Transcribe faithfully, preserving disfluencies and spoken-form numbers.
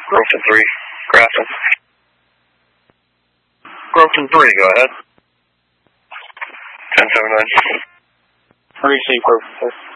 Groveton three, Grafton. Groveton three, go ahead. ten seven nine. Receive Groveton three.